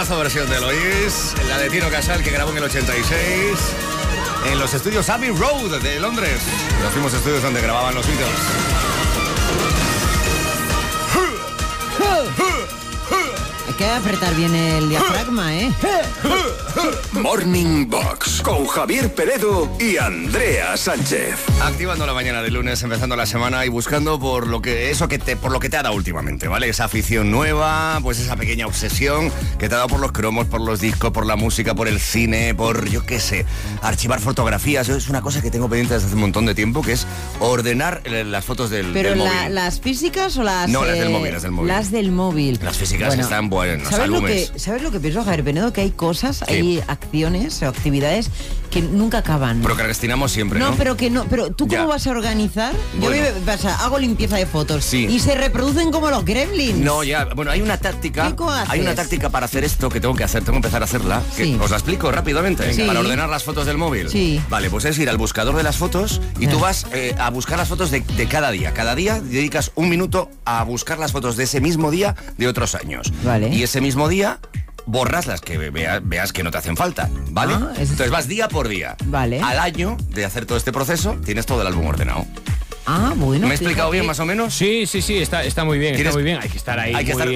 Temazo versión de Eloís, la de Tino Casal que grabó en el 86 en los estudios Abbey Road de Londres, los mismos estudios donde grababan los Beatles. Hay que apretar bien el diafragma, ¿eh? Morning Box con Javier Peredo y Andrea Sánchez. Activando la mañana de lunes, empezando la semana y buscando por lo que te ha dado últimamente, ¿vale? Esa afición nueva, pues esa pequeña obsesión que te ha dado por los cromos, por los discos, por la música, por el cine, por, yo qué sé, archivar fotografías. Es una cosa que tengo pendiente desde hace un montón de tiempo, que es ordenar las fotos del móvil. ¿Pero las físicas o las...? No, las del móvil, Las del móvil. Las físicas están buenas, ¿Sabes lo que pienso, Javier Penedo? Que hay cosas, hay acciones o actividades que nunca acaban. Procrastinamos siempre, ¿no? Pero ¿tú cómo vas a organizar? Bueno. Yo hago limpieza de fotos y se reproducen como los gremlins. No, ya, bueno, hay una táctica. Hay una táctica para hacer esto que tengo que empezar a hacerla. Que os la explico rápidamente. Sí. Para ordenar las fotos del móvil. Sí. Vale, pues es ir al buscador de las fotos y tú vas a buscar las fotos de cada día. Cada día dedicas un minuto a buscar las fotos de ese mismo día de otros años. Vale. Y ese mismo día borras las que veas que no te hacen falta, ¿vale? Entonces vas día por día. Vale. Al año de hacer todo este proceso, tienes todo el álbum ordenado. Ah, bueno. ¿Me he explicado bien más o menos? Sí, está muy bien, está muy bien. Hay que estar ahí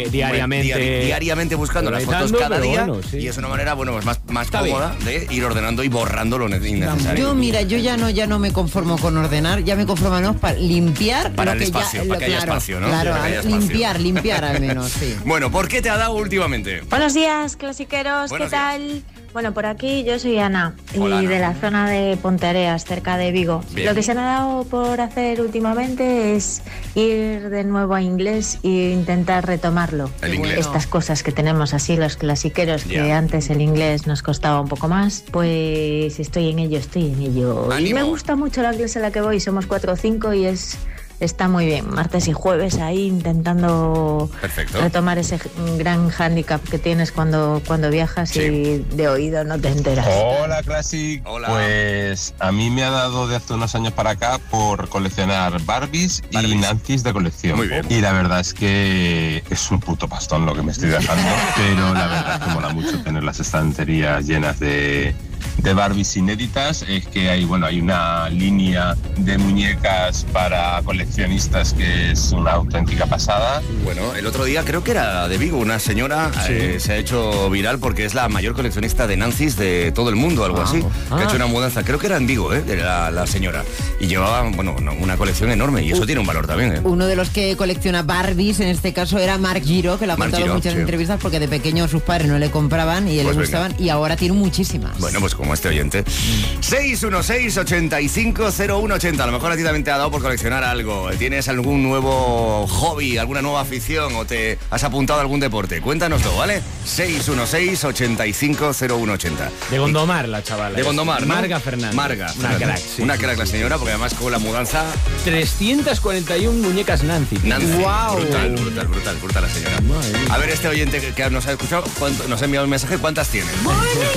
diariamente buscando las fotos cada día, bueno, sí. Y es una manera, bueno, pues más cómoda de ir ordenando y borrando lo innecesario. Yo ya no me conformo con ordenar, ya me conformo para limpiar. Para el espacio, para que haya espacio, ¿no? Claro, limpiar al menos, sí. Bueno, ¿por qué te ha dado últimamente? Buenos días, clasiqueros, ¿qué tal? Bueno, por aquí yo soy Ana. Hola, y Ana. de la zona de Ponteareas, cerca de Vigo. Bien. Lo que se me ha dado por hacer últimamente es ir de nuevo a inglés e intentar retomarlo. El inglés. Estas cosas que tenemos así los clasiqueros, que antes el inglés nos costaba un poco más, pues estoy en ello. ¡Ánimo! Y me gusta mucho la clase a la que voy, somos 4 o 5 y está muy bien, martes y jueves ahí intentando retomar ese gran hándicap que tienes cuando viajas y de oído no te enteras. Hola, Classic. Hola. Pues a mí me ha dado de hace unos años para acá por coleccionar Barbies y Nancy's de colección. Muy bien. Y la verdad es que es un puto pastón lo que me estoy dejando, pero la verdad es que mola mucho tener las estanterías llenas de Barbies inéditas. Es que hay una línea de muñecas para coleccionistas que es una auténtica pasada. Bueno, el otro día creo que era de Vigo, una señora se ha hecho viral porque es la mayor coleccionista de Nancy's de todo el mundo, algo así, que ha hecho una mudanza, creo que era en Vigo, la señora, y llevaba, una colección enorme, y eso tiene un valor también, Uno de los que colecciona Barbies, en este caso, era Marc Giro, que lo ha contado en muchas entrevistas porque de pequeño sus padres no le compraban y él le gustaban, y ahora tiene muchísimas. Bueno, pues como este oyente. 616-850180. A lo mejor a ti también te ha dado por coleccionar algo. ¿Tienes algún nuevo hobby, alguna nueva afición o te has apuntado a algún deporte? Cuéntanoslo, ¿vale? 616-850180. De Gondomar, la chavala. De Gondomar, ¿no? Marga Fernández. Marga. Una crack, sí. Una crack la señora, porque además con la mudanza... 341 muñecas Nancy. Wow. Brutal la señora. A ver, este oyente que nos ha escuchado, nos ha enviado un mensaje, ¿cuántas tiene?